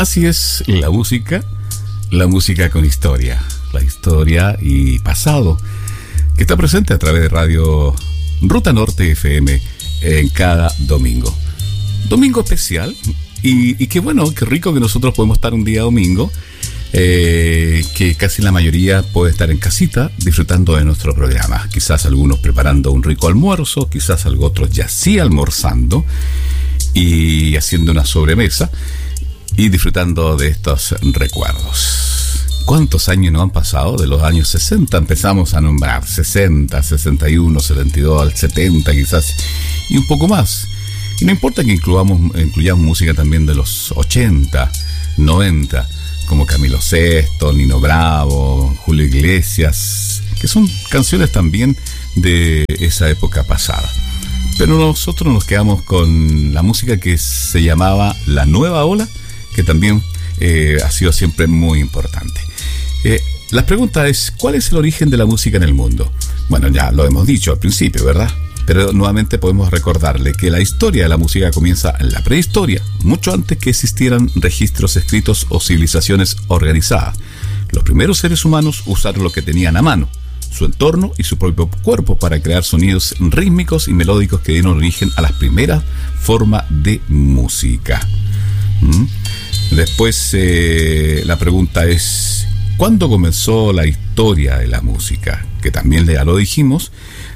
Así es la música con historia, la historia y pasado, que está presente a través de Radio Ruta Norte FM en cada domingo. Domingo especial, y qué bueno, qué rico que nosotros podemos estar un día domingo, que casi la mayoría puede estar en casita disfrutando de nuestro programa. Quizás algunos preparando un rico almuerzo, quizás otros ya sí almorzando y haciendo una sobremesa y disfrutando de estos recuerdos. ¿Cuántos años nos han pasado? De los años 60 empezamos a nombrar 60, 61, 72, al 70 quizás, y un poco más. Y no importa que incluyamos música también de los 80, 90, como Camilo Sesto, Nino Bravo, Julio Iglesias, que son canciones también de esa época pasada. Pero nosotros nos quedamos con la música que se llamaba La Nueva Ola, que también ha sido siempre muy importante. La pregunta es, ¿cuál es el origen de la música en el mundo? Bueno, ya lo hemos dicho al principio, ¿verdad? Pero nuevamente podemos recordarle que la historia de la música comienza en la prehistoria, mucho antes que existieran registros escritos o civilizaciones organizadas. Los primeros seres humanos usaron lo que tenían a mano, su entorno y su propio cuerpo, para crear sonidos rítmicos y melódicos que dieron origen a las primeras formas de música. Después la pregunta es, ¿cuándo comenzó la historia de la música? Que también ya lo dijimos,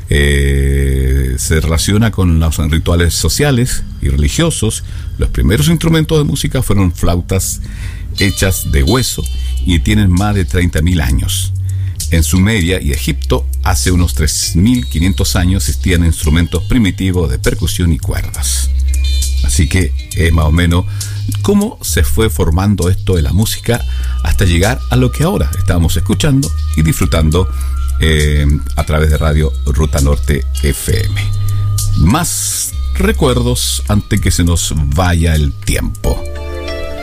se relaciona con los rituales sociales y religiosos. Los primeros instrumentos de música fueron flautas hechas de hueso y tienen más de 30.000 años. En Sumeria y Egipto, hace unos 3.500 años, existían instrumentos primitivos de percusión y cuerdas. Así que más o menos cómo se fue formando esto de la música hasta llegar a lo que ahora estamos escuchando y disfrutando a través de Radio Ruta Norte FM. Más recuerdos antes que se nos vaya el tiempo.